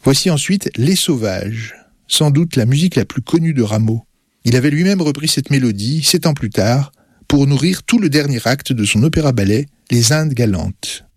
Voici ensuite Les Sauvages, sans doute la musique la plus connue de Rameau. Il avait lui-même repris cette mélodie, 7 ans plus tard, pour nourrir tout le dernier acte de son opéra-ballet, Les Indes galantes.